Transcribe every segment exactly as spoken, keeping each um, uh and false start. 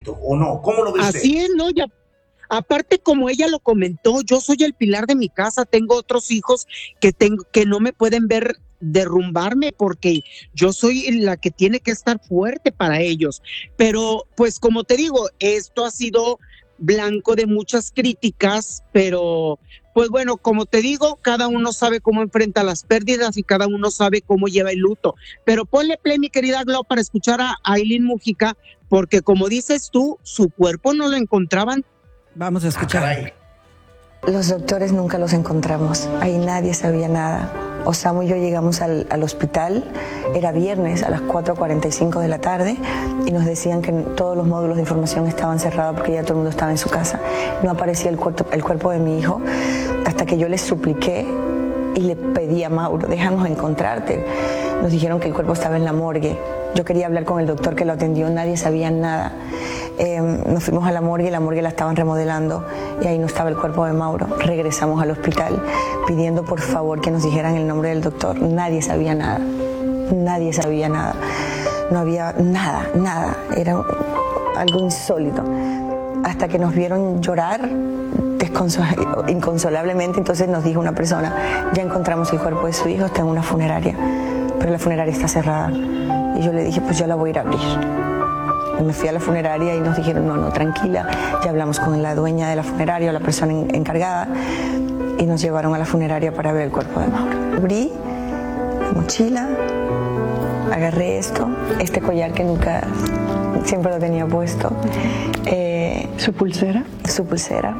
¿o no? ¿Cómo lo ve usted? Así es, ¿no? Ya, aparte, como ella lo comentó, yo soy el pilar de mi casa, tengo otros hijos que, tengo, que no me pueden ver derrumbarme porque yo soy la que tiene que estar fuerte para ellos. Pero, pues como te digo, esto ha sido blanco de muchas críticas, pero pues bueno, como te digo, cada uno sabe cómo enfrenta las pérdidas y cada uno sabe cómo lleva el luto. Pero ponle play, mi querida Glo, para escuchar a Aylin Mújica, porque como dices tú, su cuerpo no lo encontraban. Vamos a escuchar. Los doctores nunca los encontramos, ahí nadie sabía nada. Osamu y yo llegamos al, al hospital, era viernes a las cuatro cuarenta y cinco de la tarde y nos decían que todos los módulos de información estaban cerrados porque ya todo el mundo estaba en su casa. No aparecía el cuerpo, el cuerpo de mi hijo hasta que yo les supliqué y le pedí a Mauro, déjanos encontrarte. Nos dijeron que el cuerpo estaba en la morgue. Yo quería hablar con el doctor que lo atendió, nadie sabía nada. Eh, nos fuimos a la morgue y la morgue la estaban remodelando y ahí no estaba el cuerpo de Mauro. Regresamos al hospital pidiendo por favor que nos dijeran el nombre del doctor. Nadie sabía nada, nadie sabía nada. No había nada, nada. Era algo insólito. Hasta que nos vieron llorar desconsol- inconsolablemente, entonces nos dijo una persona, ya encontramos el cuerpo de su hijo, está en una funeraria, pero la funeraria está cerrada. Y yo le dije, pues yo la voy a ir a abrir. Y me fui a la funeraria y nos dijeron, no, no, tranquila, ya hablamos con la dueña de la funeraria, la persona en- encargada, y nos llevaron a la funeraria para ver el cuerpo de Mauro. Abrí la mochila, agarré esto, este collar que nunca, siempre lo tenía puesto. Eh, ¿Su pulsera? Su pulsera.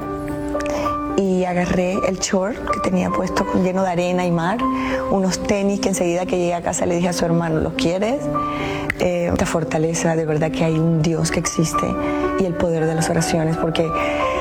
Y agarré el short que tenía puesto lleno de arena y mar, unos tenis que enseguida que llegué a casa le dije a su hermano, ¿los quieres? Eh, esta fortaleza de verdad que hay un Dios que existe y el poder de las oraciones, porque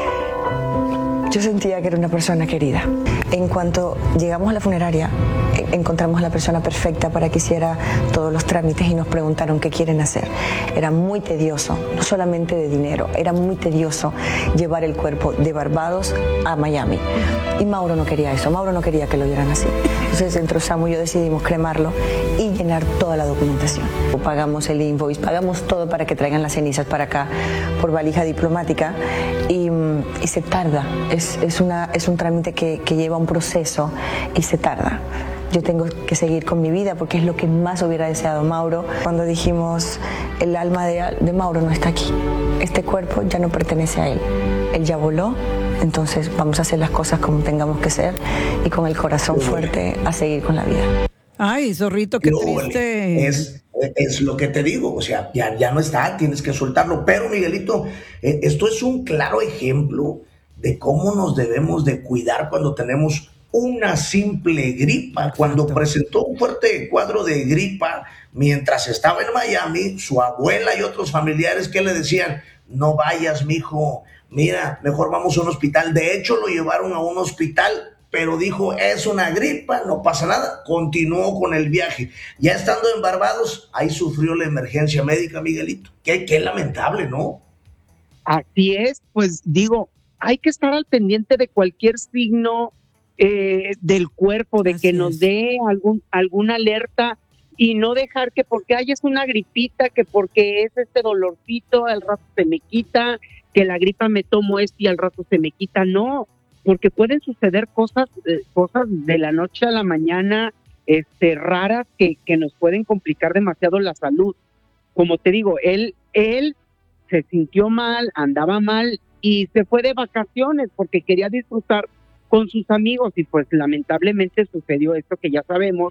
yo sentía que era una persona querida. En cuanto llegamos a la funeraria, encontramos a la persona perfecta para que hiciera todos los trámites y nos preguntaron qué quieren hacer. Era muy tedioso, no solamente de dinero, era muy tedioso llevar el cuerpo de Barbados a Miami. Y Mauro no quería eso, Mauro no quería que lo dieran así. Entonces entre Osamu y yo decidimos cremarlo y llenar toda la documentación. Pagamos el invoice, pagamos todo para que traigan las cenizas para acá por valija diplomática y, y se tarda. Es, es, una, es un trámite que, que lleva un proceso y se tarda. Yo tengo que seguir con mi vida porque es lo que más hubiera deseado Mauro. Cuando dijimos, el alma de, de Mauro no está aquí, este cuerpo ya no pertenece a él, él ya voló, entonces vamos a hacer las cosas como tengamos que ser y con el corazón fuerte a seguir con la vida. Ay, Zorrito, qué triste. Es, es lo que te digo, o sea, ya, ya no está, tienes que soltarlo. Pero, Miguelito, eh, esto es un claro ejemplo de cómo nos debemos de cuidar cuando tenemos una simple gripa. Cuando presentó un fuerte cuadro de gripa mientras estaba en Miami, su abuela y otros familiares que le decían, no vayas, mijo, mira, mejor vamos a un hospital. De hecho, lo llevaron a un hospital, pero dijo, es una gripa, no pasa nada. Continuó con el viaje. Ya estando en Barbados, ahí sufrió la emergencia médica, Miguelito. Qué, qué lamentable, ¿no? Así es, pues digo, hay que estar al pendiente de cualquier signo eh, del cuerpo, de Así que nos es. dé algún, alguna alerta y no dejar que porque hay es una gripita, que porque es este dolorcito, al rato se me quita, que la gripa me tomo esto y al rato se me quita. No, porque pueden suceder cosas, eh, cosas de la noche a la mañana, este, raras que, que nos pueden complicar demasiado la salud. Como te digo, él, él se sintió mal, andaba mal y se fue de vacaciones porque quería disfrutar con sus amigos y pues lamentablemente sucedió esto que ya sabemos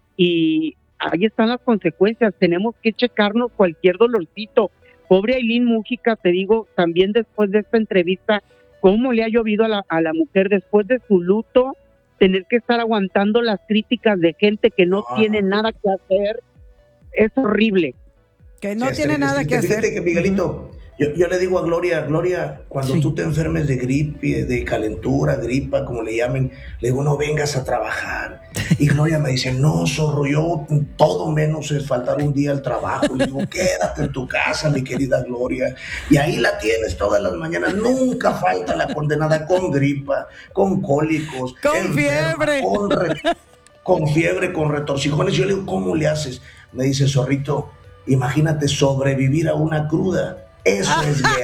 y ahí están las consecuencias. Tenemos que checarnos cualquier dolorcito. Pobre Aylin Mújica, te digo, también después de esta entrevista, cómo le ha llovido a la, a la mujer después de su luto, tener que estar aguantando las críticas de gente que no Ah. tiene nada que hacer, es horrible. Que no Sí, tiene este, nada este, que fíjate hacer. que, Miguelito, yo, yo le digo a Gloria, Gloria, cuando Sí. tú te enfermes de gripe, de calentura, gripa, como le llamen, le digo, no vengas a trabajar. Y Gloria me dice, no, zorro, yo todo menos es faltar un día al trabajo. Le digo, quédate en tu casa, mi querida Gloria. Y ahí la tienes todas las mañanas. Nunca falta la condenada con gripa, con cólicos, Con enferma, fiebre. con, re- con fiebre, con retorcijones. Yo le digo, ¿cómo le haces? Me dice, zorrito, imagínate sobrevivir a una cruda. Eso es guerra.